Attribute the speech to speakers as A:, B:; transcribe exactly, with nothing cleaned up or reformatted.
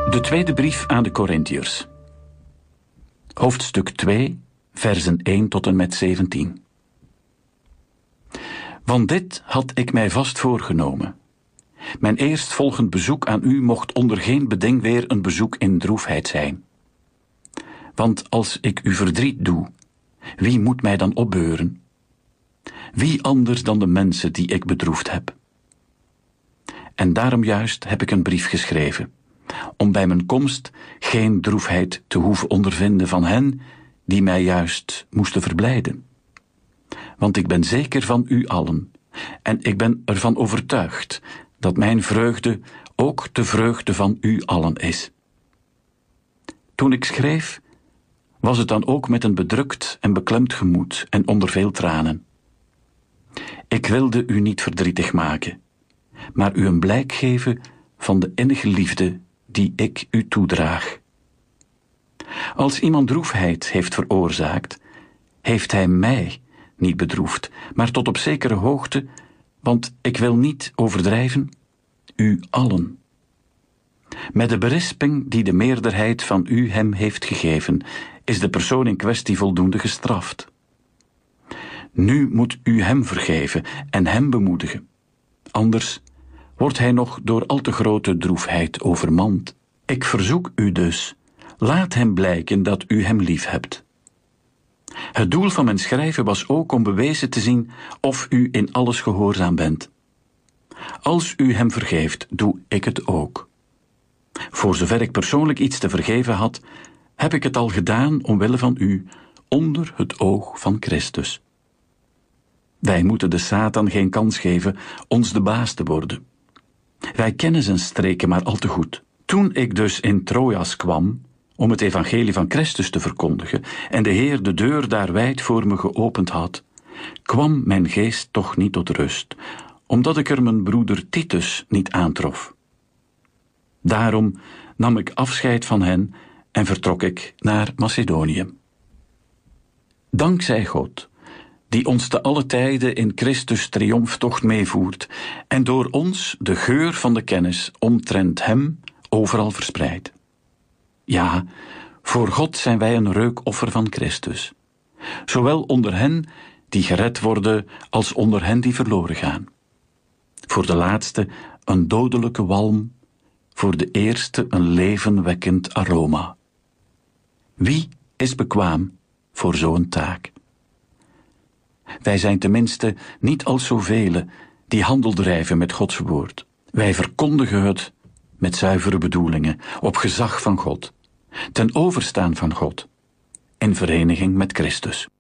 A: De tweede brief aan de Korintiërs. Hoofdstuk twee, versen één tot en met zeventien. Want dit had ik mij vast voorgenomen. Mijn eerstvolgend bezoek aan u mocht onder geen beding weer een bezoek in droefheid zijn. Want als ik u verdriet doe, wie moet mij dan opbeuren? Wie anders dan de mensen die ik bedroefd heb? En daarom juist heb ik een brief geschreven, om bij mijn komst geen droefheid te hoeven ondervinden van hen die mij juist moesten verblijden. Want ik ben zeker van u allen, en ik ben ervan overtuigd dat mijn vreugde ook de vreugde van u allen is. Toen ik schreef, was het dan ook met een bedrukt en beklemd gemoed en onder veel tranen. Ik wilde u niet verdrietig maken, maar u een blijk geven van de innige liefde die ik u toedraag. Als iemand droefheid heeft veroorzaakt, heeft hij mij niet bedroefd, maar tot op zekere hoogte, want ik wil niet overdrijven, u allen. Met de berisping die de meerderheid van u hem heeft gegeven, is de persoon in kwestie voldoende gestraft. Nu moet u hem vergeven en hem bemoedigen, anders wordt hij nog door al te grote droefheid overmand. Ik verzoek u dus, laat hem blijken dat u hem lief hebt. Het doel van mijn schrijven was ook om bewezen te zien of u in alles gehoorzaam bent. Als u hem vergeeft, doe ik het ook. Voor zover ik persoonlijk iets te vergeven had, heb ik het al gedaan omwille van u, onder het oog van Christus. Wij moeten de Satan geen kans geven ons de baas te worden. Wij kennen zijn streken maar al te goed. Toen ik dus in Troas kwam om het evangelie van Christus te verkondigen en de Heer de deur daar wijd voor me geopend had, kwam mijn geest toch niet tot rust, omdat ik er mijn broeder Titus niet aantrof. Daarom nam ik afscheid van hen en vertrok ik naar Macedonië. Dankzij God, die ons te alle tijden in Christus triomftocht meevoert en door ons de geur van de kennis omtrent hem overal verspreidt. Ja, voor God zijn wij een reukoffer van Christus, zowel onder hen die gered worden als onder hen die verloren gaan. Voor de laatste een dodelijke walm, voor de eerste een levenwekkend aroma. Wie is bekwaam voor zo'n taak? Wij zijn tenminste niet als zoveel die handel drijven met Gods woord. Wij verkondigen het met zuivere bedoelingen, op gezag van God, ten overstaan van God, in vereniging met Christus.